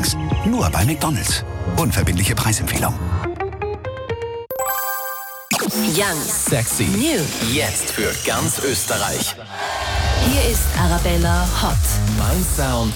Wings. Nur bei McDonald's. Unverbindliche Preisempfehlung. Young, Sexy. new. Jetzt für ganz Österreich. Hier ist Arabella Hot. Mein Sound.